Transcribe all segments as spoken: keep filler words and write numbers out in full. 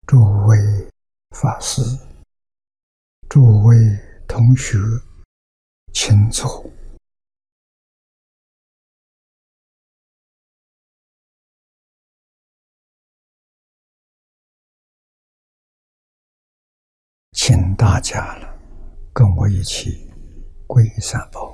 诸位法师、诸位同学，请坐。请大家了，跟我一起皈三宝。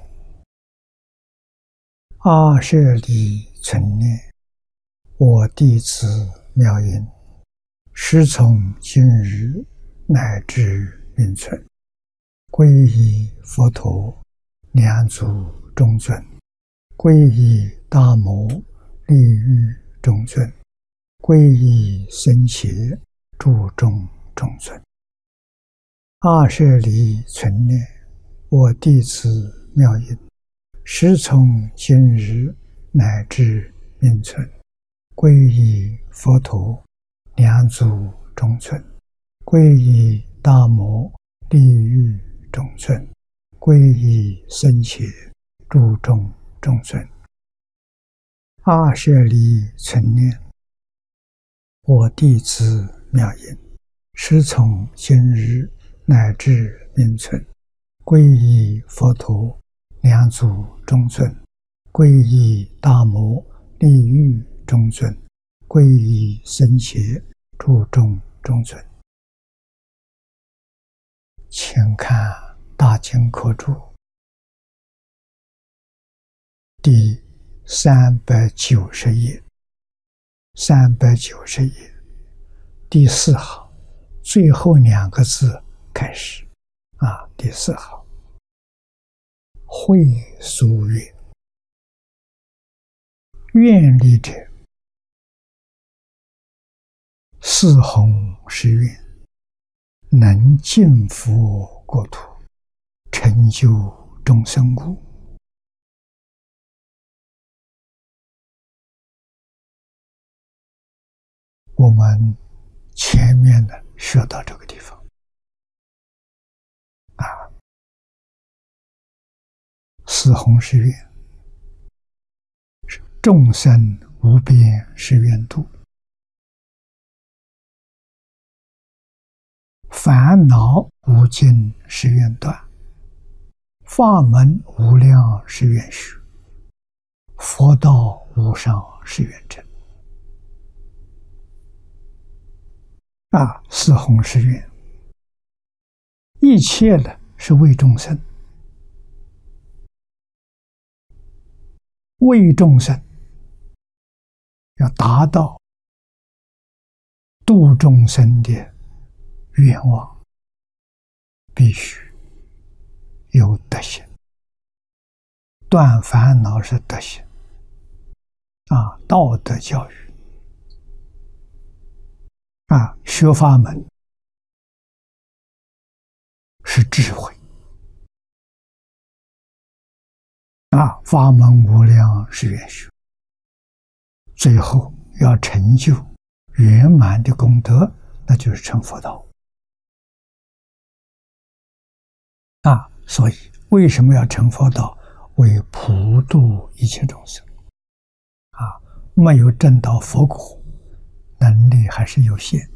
阿舍利存念，我弟子妙音，师从今日乃至命存，皈依佛陀，两足中尊；皈依大摩，利欲中尊；皈依僧伽，注重中尊。阿舍利存念，我弟子妙音，师从今日乃至命存，皈依佛陀，两足中尊；皈依大摩，利欲中尊；皈依僧伽，注重中尊。阿舍利存念，我弟子妙音，师从今日乃至命存，皈依佛陀，两足中尊；皈依大摩，利欲中尊；皈依僧伽，注重中尊。请看大经科注第三百九十页，三百九十页第四行最后两个字开始啊，第四行，会疏愿，愿力者，四弘誓愿，能尽佛国土，成就众生故。我们前面呢学到这个地方啊，四弘誓愿是众生无边誓愿度，烦恼无尽誓愿断，法门无量誓愿学，佛道无上誓愿成。啊，四弘誓愿，一切的是为众生，为众生要达到度众生的愿望，必须有德行。断烦恼是德行啊，道德教育啊，学法门是智慧啊，法门无量誓愿学，最后要成就圆满的功德，那就是成佛道啊。所以为什么要成佛道？为普度一切众生啊，没有证到佛果，能力还是有限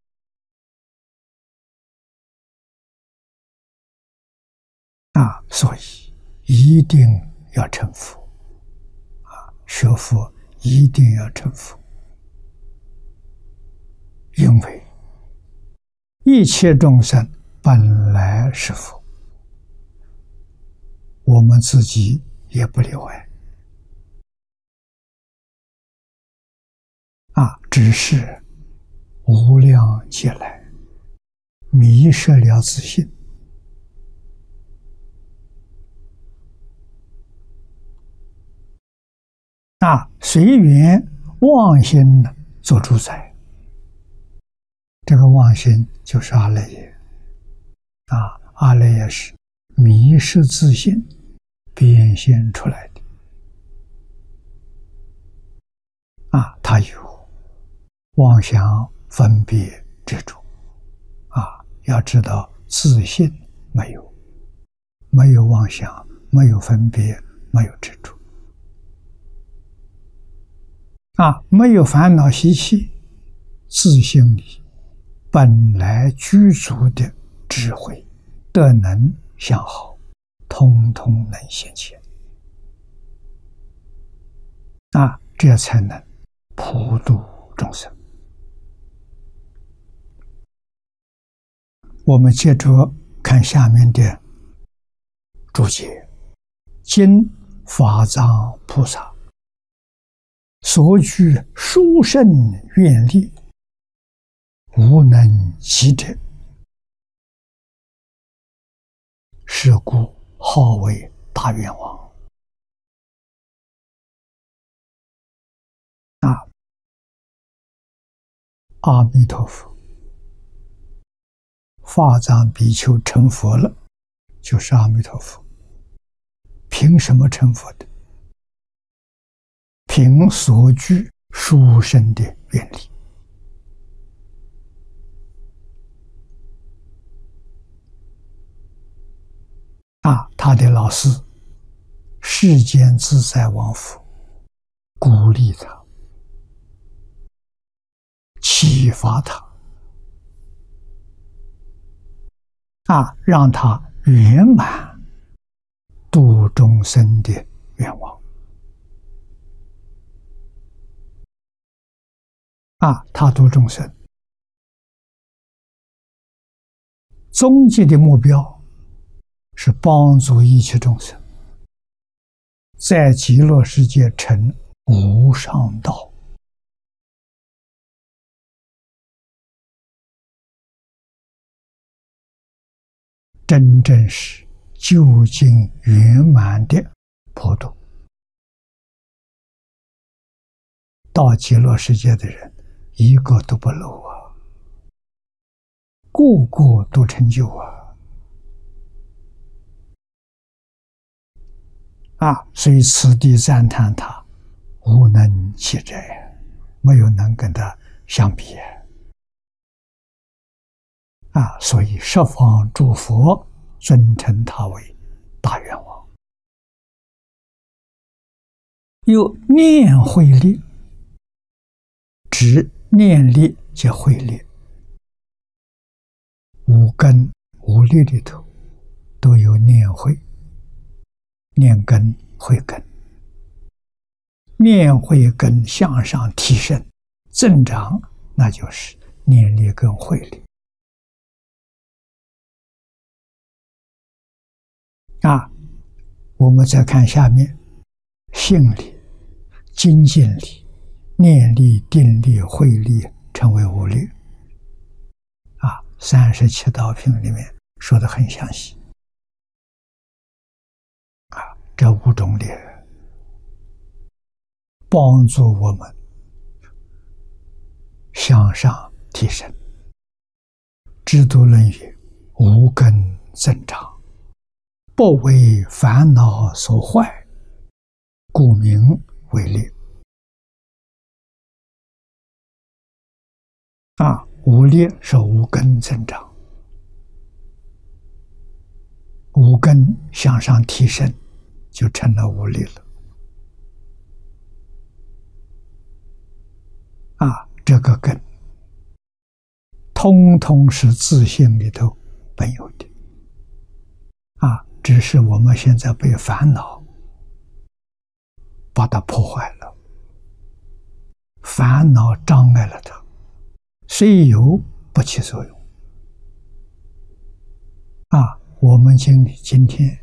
啊，所以一定要成佛啊，学佛一定要成佛，因为一切众生本来是佛，我们自己也不例外啊，只是无量劫来迷失了自信啊，随缘妄心做主宰，这个妄心就是阿赖耶啊，阿赖耶是迷失自信变现出来的啊，它有妄想分别执着啊，要知道自信没有，没有妄想，没有分别，没有执着啊，没有烦恼习气，自性里本来具足的智慧、德能、相好，通通能现前啊，这才能普度众生。我们接着看下面的注解：今法藏菩萨所具殊胜愿力，无能及者，是故号为大愿王。啊，阿弥陀佛，法藏比丘成佛了，就是阿弥陀佛。凭什么成佛的？凭所具殊胜的愿力。啊，他的老师世间自在王佛鼓励他，启发他，啊，让他圆满度众生的愿望。啊，他度众生，终极的目标是帮助一切众生在极乐世界成无上道。真正是究竟圆满的普度。到极乐世界的人一个都不漏啊，个个都成就啊！啊，所以此地赞叹他无能及者，没有能跟他相比啊！所以十方诸佛尊称他为大愿王。有念慧力，指念力及慧力，五根五力里头都有念慧、念根、慧根。念慧根向上提升增长，那就是念力跟慧力啊。我们再看下面，信力、精进力、念力、定力、慧力成为五力啊。三十七道品里面说得很详细啊，这五种力帮助我们向上提升。知度论语，无根增长，不为烦恼所坏，故名为力。啊，五力是无根增长，五根向上提升，就成了五力了。啊，这个根通通是自性里头本有的啊，只是我们现在被烦恼把它破坏了，烦恼障碍了它，虽有不起作用啊。我们今今天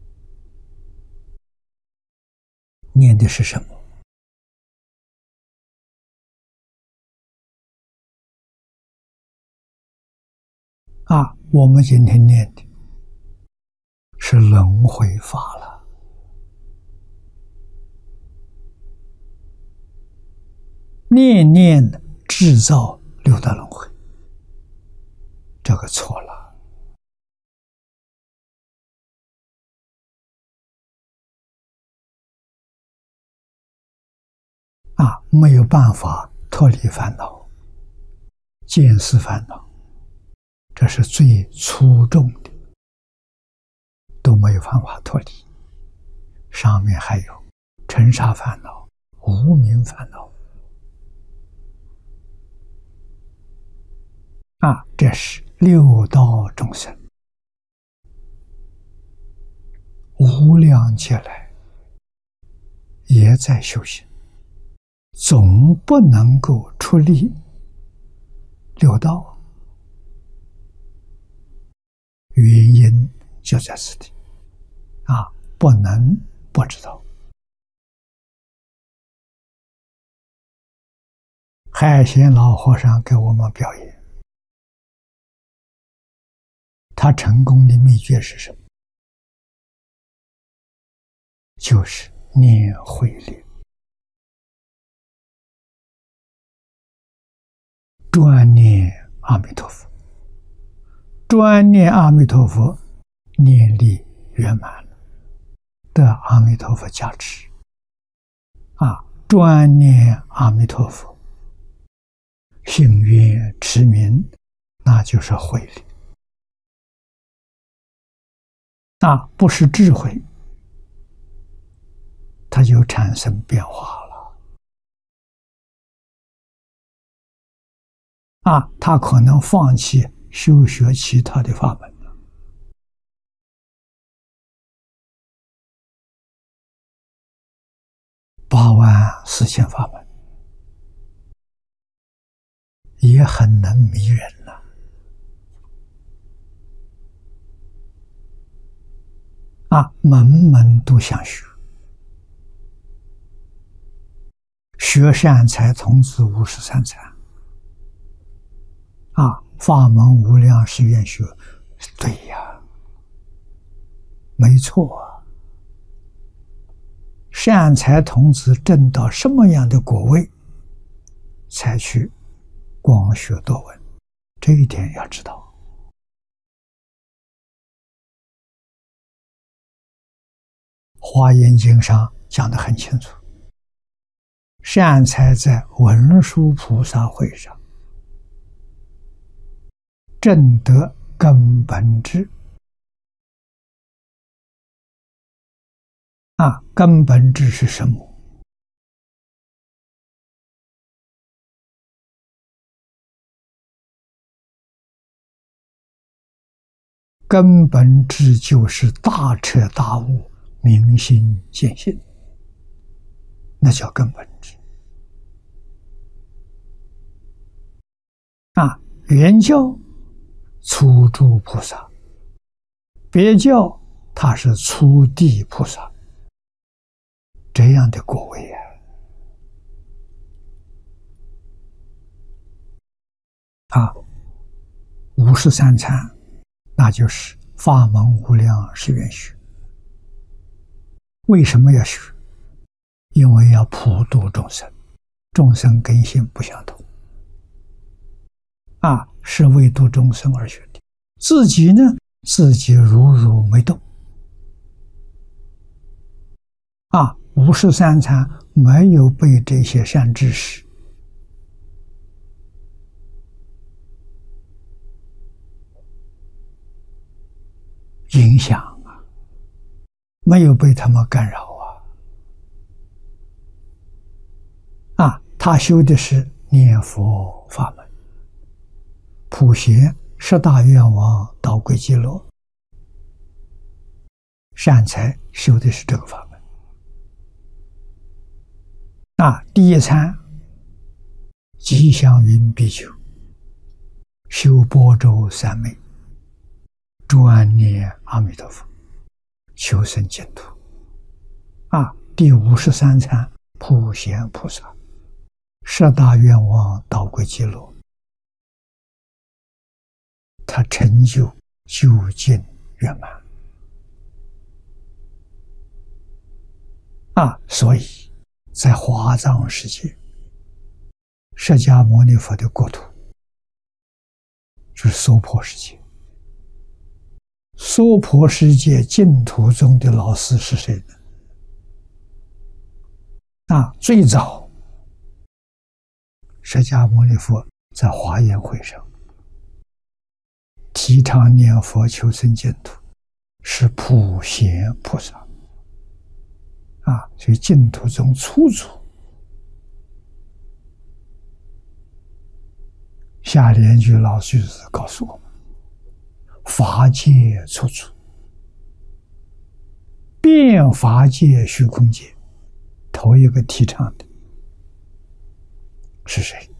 念的是什么？啊，我们今天念的是轮回法了。念念制造六道轮回，这个错了。啊，没有办法脱离烦恼，见思烦恼，这是最粗重的，都没有办法脱离。上面还有尘沙烦恼、无明烦恼。 啊，这是六道众生无量劫来也在修行，总不能够出离六道，原因就在此地啊，不能不知道。海贤老和尚给我们表演，他成功的秘诀是什么？就是念慧力，专念阿弥陀佛，专念阿弥陀佛，念力圆满了，得阿弥陀佛加持啊！专念阿弥陀佛，信愿持名，那就是慧力啊，不是智慧，它就产生变化了啊！他可能放弃修学其他的法门了。八万四千法门也很能迷人了啊！门门都想学，学善财童子五十三参啊，法门无量誓愿学，对呀，没错啊。善财童子证到什么样的果位，才去广学多闻，这一点要知道。华严经上讲得很清楚，善财在文殊菩萨会上证得根本智啊，根本智是什么？根本智就是大彻大悟，明心见性，那叫根本智啊。原教初住菩萨，别教他是初地菩萨，这样的果位啊！啊，五十三参，那就是法门无量誓愿学。为什么要学？因为要普度众生，众生根性不相同啊，是为度众生而学的。自己呢，自己如如没动啊，五十三参没有被这些善知识影响啊，没有被他们干扰啊啊，他修的是念佛法门，普贤十大愿望导归极乐，善财修的是这个法门啊。第一参吉祥云比丘修般舟三昧，专念阿弥陀佛，求生净土啊。第五十三参普贤菩萨十大愿望导归极乐，他成就究竟圆满啊！所以在华藏世界，释迦牟尼佛的国土就是娑婆世界。娑婆世界净土中的老师是谁呢？啊，最早释迦牟尼佛在华严会上提倡念佛求生净土，是普贤菩萨啊，所以净土中初祖下联句老居士告诉我们：法界处处，遍法界虚空界。头一个提倡的是谁？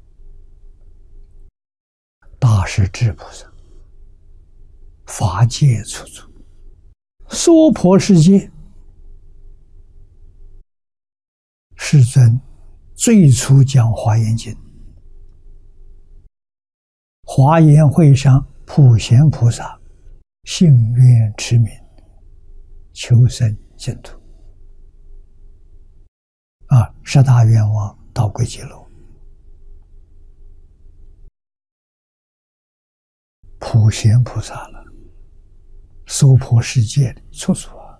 大势至菩萨。法界处处，娑婆世界，世尊最初讲华严经，华严会上普贤菩萨信愿持名，求生净土。啊，十大愿望到归极乐，普贤菩萨了，娑婆世界的处处啊！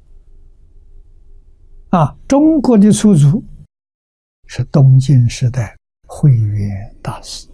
啊，中国的出处是东晋时代慧远大师